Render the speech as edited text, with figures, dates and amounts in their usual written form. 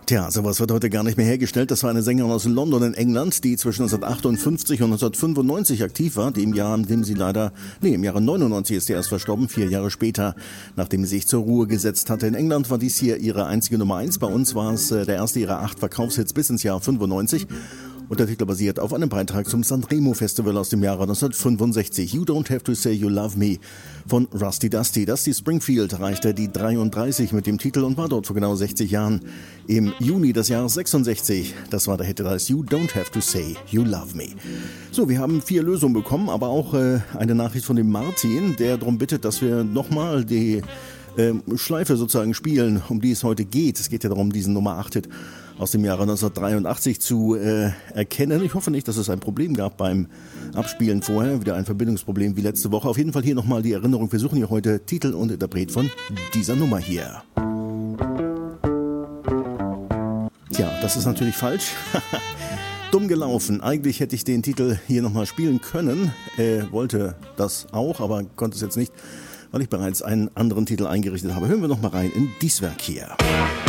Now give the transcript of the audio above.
Tja, sowas wird heute gar nicht mehr hergestellt. Das war eine Sängerin aus London in England, die zwischen 1958 und 1995 aktiv war. Im Jahre 99 ist sie erst verstorben, 4 Jahre später, nachdem sie sich zur Ruhe gesetzt hatte. In England war dies hier ihre einzige Nummer 1. Bei uns war es der erste ihrer 8 Verkaufshits bis ins Jahr 95. Und der Titel basiert auf einem Beitrag zum Sanremo Festival aus dem Jahre 1965. You Don't Have to Say You Love Me von Rusty Dusty. Dusty Springfield erreichte die 33 mit dem Titel und war dort vor genau 60 Jahren. Im Juni des Jahres 66, das war der Hit, da heißt You Don't Have to Say You Love Me. So, wir haben 4 Lösungen bekommen, aber auch eine Nachricht von dem Martin, der darum bittet, dass wir nochmal die Schleife sozusagen spielen, um die es heute geht. Es geht ja darum, diesen Nummer 8-Hit aus dem Jahre 1983 zu erkennen. Ich hoffe nicht, dass es ein Problem gab beim Abspielen vorher. Wieder ein Verbindungsproblem wie letzte Woche. Auf jeden Fall hier nochmal die Erinnerung. Wir suchen hier heute Titel und Interpret von dieser Nummer hier. Tja, das ist natürlich falsch. Dumm gelaufen. Eigentlich hätte ich den Titel hier nochmal spielen können. Wollte das auch, aber konnte es jetzt nicht, weil ich bereits einen anderen Titel eingerichtet habe. Hören wir nochmal rein in dies Werk hier.